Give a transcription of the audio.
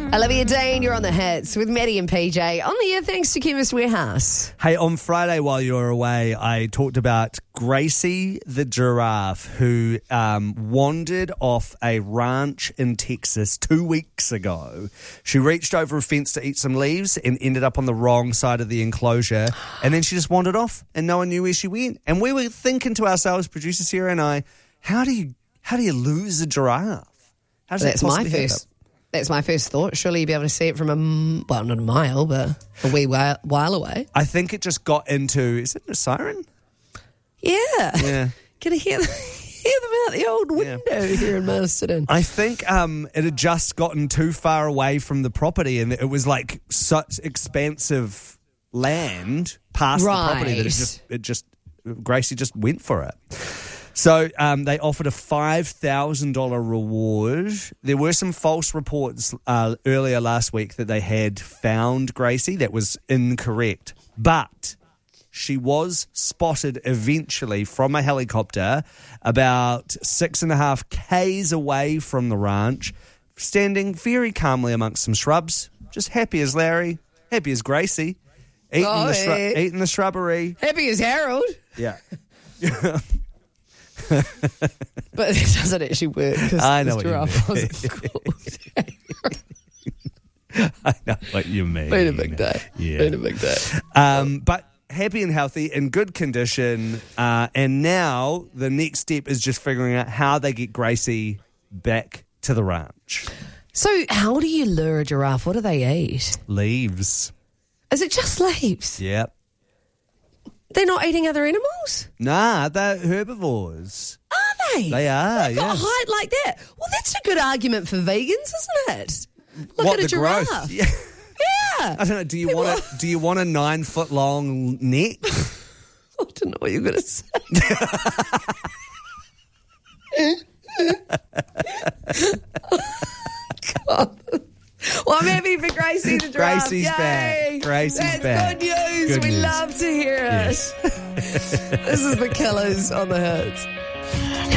Olivia Dean, you're on the hits with Maddie and PJ. On the air thanks to Chemist Warehouse. Hey, on Friday while you were away, I talked about Gracie the giraffe who wandered off a ranch in Texas 2 weeks ago. She reached over a fence to eat some leaves and ended up on the wrong side of the enclosure. And then she just wandered off and no one knew where she went. And we were thinking to ourselves, producer Sarah and I, how do you lose a giraffe? How does that possibly happen? That's my first thought. Surely you'd be able to see it from not a mile, but a wee while away. I think it just got into, is it a siren? Yeah. Can I hear them out the old window here in Masterton? I think it had just gotten too far away from the property and it was like such expansive land past the property that Gracie just went for it. So they offered a $5,000 reward. There were some false reports earlier last week that they had found Gracie. That was incorrect. But she was spotted eventually from a helicopter about 6.5 k's away from the ranch, standing very calmly amongst some shrubs, just happy as Larry, happy as Gracie, eating the shrubbery. Happy as Harold. Yeah. But it doesn't actually work because this giraffe wasn't called. I know what you mean. Been a big day. Yeah. Been a big day. But happy and healthy, in good condition. And now the next step is just figuring out how they get Gracie back to the ranch. So how do you lure a giraffe? What do they eat? Leaves. Is it just leaves? Yep. They're not eating other animals? Nah, they're herbivores. Are they? They are, They've got a height like that. Well, that's a good argument for vegans, isn't it? Look at a giraffe. Growth? Yeah. Yeah. I don't know. Do you want a 9-foot-long neck? I don't know what you're going to say. God. Well, I'm happy for Gracie the giraffe. Gracie's Yay. back. Gracie's That's back. good news. Good we news. love to hear it. Yes. This is the Killers on the Hits.